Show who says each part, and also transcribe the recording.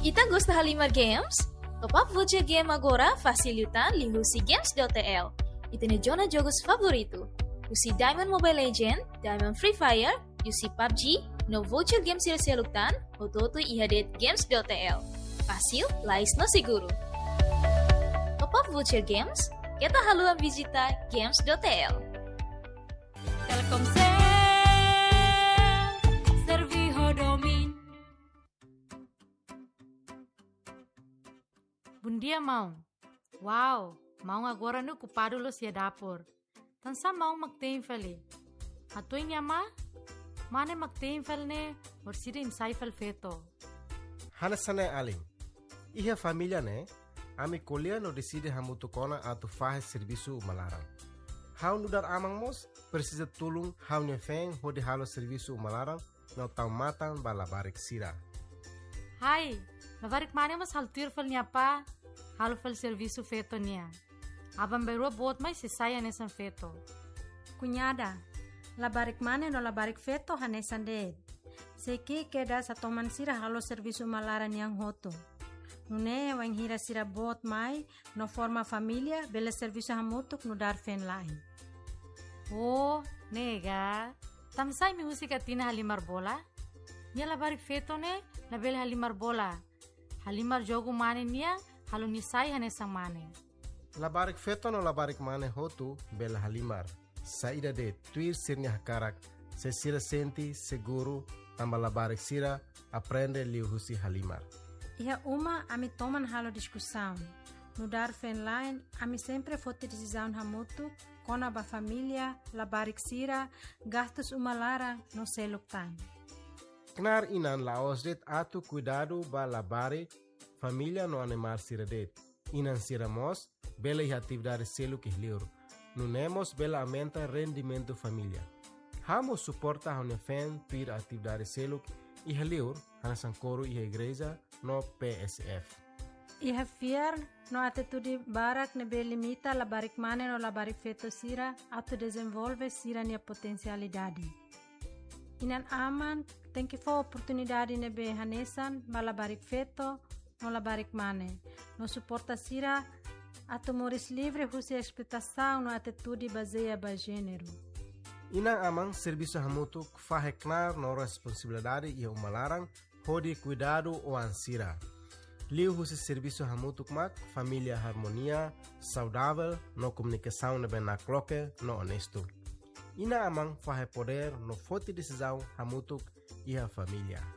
Speaker 1: Ita gosta Halimar Games? Top up voucher game agora facilitan lihusi games.tl. Itene jona jogos favorito. Usi Diamond Mobile Legend, Diamond Free Fire, usi PUBG, no voucher games silselutan, ototo ihadet games.tl. Fácil, lais no seguro. Top up voucher games, kita haluan visita games.tl.
Speaker 2: Telkomsel, Serviho Domin.
Speaker 3: Bundia mau. Wow, mau agora no ocupado los ya dapur. Tansa mau magtein feli. Atoy niya ma? Mane magtein fel ne, orsida insay fel feto.
Speaker 4: Hanasane aling. Iha família ne, ami kolia no decide hamutu kona atu fahe serviço malarang. Hau nudar amang mos, precisa tulung hau nefeng hodi halo serviço malarang no tau matang balabarik sira.
Speaker 3: Hai, labarik mane mas haltir fel niya pa, halo fel serviço feto niya. Abang berua bot mai sisaya nesan feto.
Speaker 2: Cunhada, labarik mane no labarik feto hanesan ded. Seki keda sa toman sira halo serviço malaran yang hoto. Nune wang hira sira bot mai no forma família bela serviço hamutuk no dar fen lain.
Speaker 3: Oh, nega. Tamsay mi musika tina halimar bola? Nia labarik feto ne, label halimar bola. Halimar jogo mane niya, halo nisay hanesang mane.
Speaker 4: Labarik feto no labarik mane hotu bela halimar. Saída de tuir sirnya hakarak, se sira senti seguro tamba labarik sira aprende liuhusi halimar.
Speaker 2: Iha uma ami toman halo discussão. No dar fen line, ami sempre fote decisão hamutu, kona ba família, labarik sira, gastos umalara no seluk time.
Speaker 4: Knar inan laos det atu cuidado ba labari família no animal sira det. Inan sira mos, bela iha atividade seluk ihliur. Nunemos bela aumenta rendimento família. Hamos suporta hone fen tuir atividade seluk ihliur, hanasan coro iha igreja no PSF.
Speaker 2: Iha fiar no atitude barak nebe limita labarik mane no labarik feto sira atu desenvolve sira nia potencialidade. Inan aman tem que for oportunidade nebe hanesan ba labarik feto no labarik mane. No suporta sira atu moris livre husi expectação no atitude baseia ba gênero.
Speaker 4: Inang amang serviço hamutuk faheknar no responsabilidade e umalarang hodi cuidado o ansira. Liu husi serviço hamutuk mak família harmonia, saudável, no comunicação nebe na cloque, no honesto. Ina amang fahe poder no forte decisão hamutuk e a família.